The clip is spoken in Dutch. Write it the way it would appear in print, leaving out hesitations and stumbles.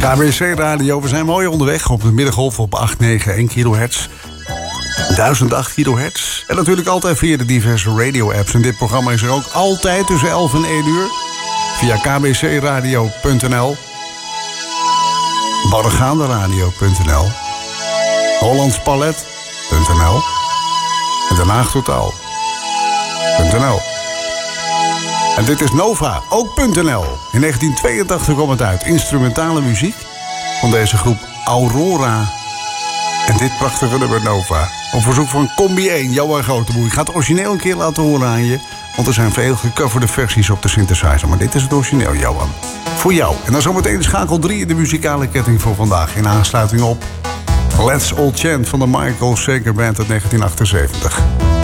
KBC Radio, we zijn mooi onderweg op de middengolf op 891 kilohertz. 1008 kilohertz. En natuurlijk altijd via de diverse radio-apps. En dit programma is er ook altijd tussen 11 en 1 uur. Via kbcradio.nl, Barregaanderadio.nl, Hollandspalet.nl en Den Haag Totaal.nl. En dit is Nova, ook.nl. In 1982 kwam het uit. Instrumentale muziek van deze groep Aurora. En dit prachtige nummer Nova. Op verzoek van Combi 1, Johan Groteboer. Ik ga het origineel een keer laten horen aan je. Want er zijn veel gecoverde versies op de synthesizer. Maar dit is het origineel, Johan. Voor jou. En dan zometeen schakel 3 in de muzikale ketting voor vandaag. In aansluiting op Let's All Chant van de Michael Sager Band uit 1978.